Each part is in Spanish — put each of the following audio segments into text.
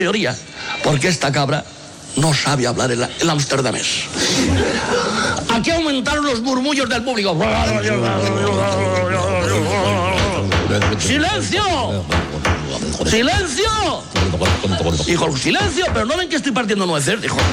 teoría, porque esta cabra no sabe hablar el amsterdamés. Aquí aumentaron los murmullos del público. ¡Silencio! ¡Silencio! Dijo, silencio, pero no ven que estoy partiendo nueces, dijo.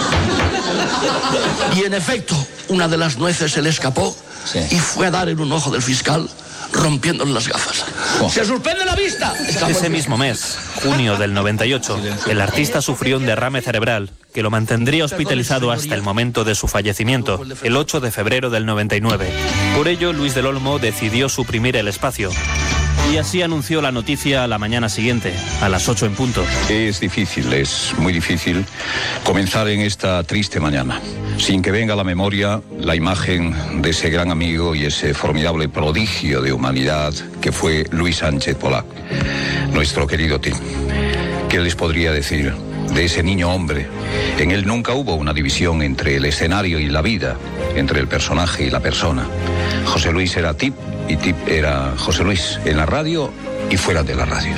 Y en efecto, una de las nueces se le escapó y fue a dar en un ojo del fiscal, rompiéndole las gafas. ¡Se suspende la vista! Ese mismo mes, junio del 98, el artista sufrió un derrame cerebral que lo mantendría hospitalizado hasta el momento de su fallecimiento, el 8 de febrero del 99. Por ello, Luis del Olmo decidió suprimir el espacio. Y así anunció la noticia a la mañana siguiente, a las 8 en punto. Es difícil, es muy difícil comenzar en esta triste mañana, sin que venga a la memoria la imagen de ese gran amigo y ese formidable prodigio de humanidad que fue Luis Sánchez Pollack, nuestro querido Tim. ¿Qué les podría decir de ese niño hombre? En él nunca hubo una división entre el escenario y la vida, entre el personaje y la persona. José Luis era Tip y Tip era José Luis, en la radio y fuera de la radio.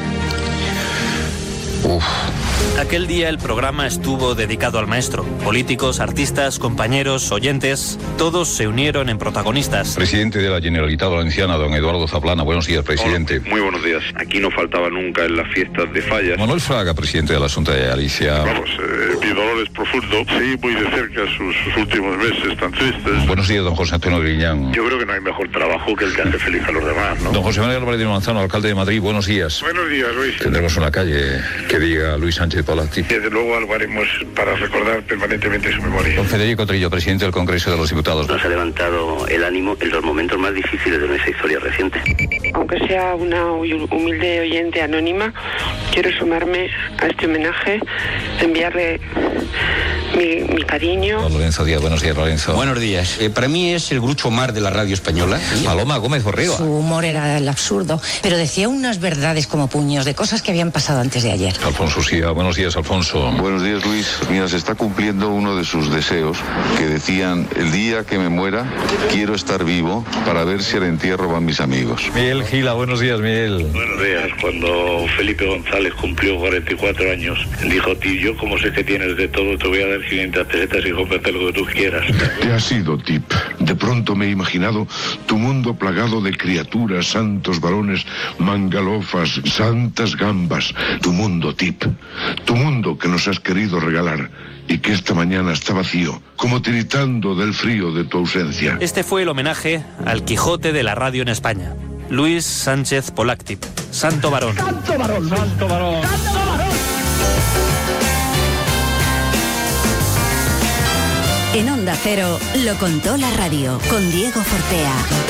Aquel día el programa estuvo dedicado al maestro. Políticos, artistas, compañeros, oyentes, todos se unieron en protagonistas. Presidente de la Generalitat Valenciana, don Eduardo Zaplana. Buenos días, presidente. Hola, muy buenos días. Aquí no faltaba nunca en las fiestas de Fallas. Manuel Fraga, presidente de la Junta de Galicia. Vamos, mi dolor es profundo. Sí, muy de cerca sus últimos meses tan tristes. Buenos días, don José Antonio Griñán. Yo creo que no hay mejor trabajo que el que hace feliz a los demás, ¿no? Don José Manuel Álvarez de Manzano, alcalde de Madrid. Buenos días. Buenos días, Luis. Tendremos una calle que diga Luis Sánchez Pollack. Desde luego algo haremos para recordar permanentemente su memoria. Don Federico Trillo, presidente del Congreso de los Diputados. Nos ha levantado el ánimo en los momentos más difíciles de nuestra historia reciente. Aunque sea una humilde oyente anónima, quiero sumarme a este homenaje, enviarle mi cariño. Don Lorenzo Díaz, buenos días, Lorenzo. Buenos días. Para mí es el Groucho Marx de la radio española. Paloma Gómez Borrego. Su humor era el absurdo, pero decía unas verdades como puños de cosas que habían pasado antes de ayer. Alfonso Sía, buenos días, Alfonso. Buenos días, Luis. Mira, se está cumpliendo uno de sus deseos, que decían: el día que me muera, quiero estar vivo para ver si al entierro van mis amigos. Miguel Gila, buenos días, Miguel. Buenos días. Cuando Felipe González cumplió 44 años, dijo: tío, yo como sé que tienes de todo, te voy a dar 500 pesetas y cómprate lo que tú quieras. ¿Qué ha sido, Tip? De pronto me he imaginado tu mundo plagado de criaturas, santos varones, mangalofas, santas gambas. Tu mundo, Tip. Tu mundo que nos has querido regalar y que esta mañana está vacío, como tiritando del frío de tu ausencia. Este fue el homenaje al Quijote de la radio en España. Luis Sánchez Pollack Tip. Santo varón. ¡Santo varón! ¡Santo varón! ¡Santo varón! En Onda Cero lo contó la radio con Diego Fortea.